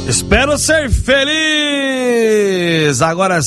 Espero ser feliz. Agora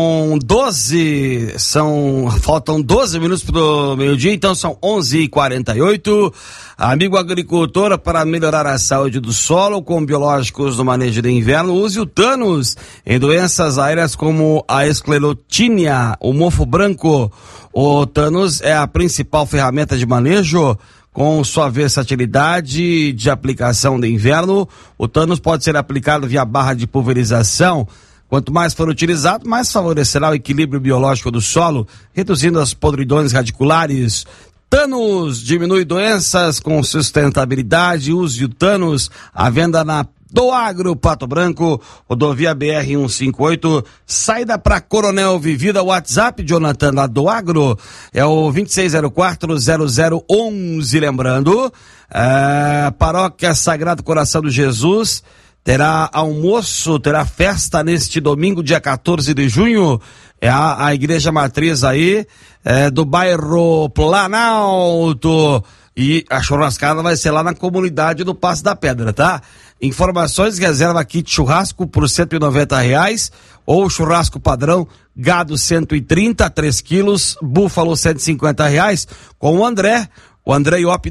faltam 12 minutos pro meio-dia, então são 11h48. Amigo agricultor, para melhorar a saúde do solo com biológicos no manejo de inverno, use o Thanos em doenças aéreas como a esclerotínia, o mofo branco. O Thanos é a principal ferramenta de manejo. Com sua versatilidade de aplicação de inverno, o Thanos pode ser aplicado via barra de pulverização. Quanto mais for utilizado, mais favorecerá o equilíbrio biológico do solo, reduzindo as podridões radiculares. Thanos diminui doenças com sustentabilidade. Use o Thanos, à venda na Doagro, Pato Branco, rodovia BR-158, saída para Coronel Vivida. WhatsApp, Jonathan, da Doagro, é o 26040011. Lembrando, Paróquia Sagrado Coração de Jesus terá almoço, terá festa neste domingo, dia 14 de junho. É a igreja matriz aí, do bairro Planalto. E a churrascada vai ser lá na comunidade do Passo da Pedra, tá? Informações, reserva kit churrasco por R$190, ou churrasco padrão, gado 130, 3 quilos, búfalo R$150, com o André Iop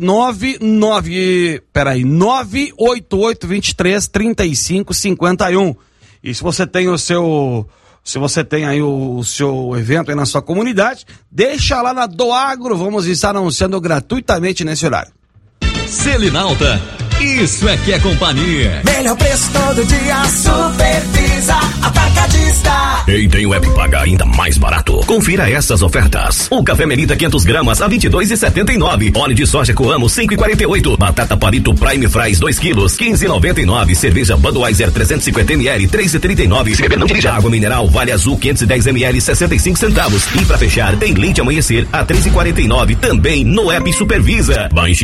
988233551. E se você tem aí o seu evento aí na sua comunidade, deixa lá na Doagro, vamos estar anunciando gratuitamente nesse horário. Selinalta, isso é que é companhia. Melhor preço todo dia, Supervisa Atacadista. Quem tem o app paga ainda mais barato. Confira essas ofertas. O café Melita 500 gramas a R$22,79. Óleo de soja Coamo 5,48. Batata Palito Prime Fries 2 quilos 15,99. Cerveja Budweiser 350 ml 3,39. Se beber não dirija. Água mineral Vale Azul 510 ml 65 centavos. E pra fechar tem leite amanhecer a 3,49. Também no app Supervisa. Baixe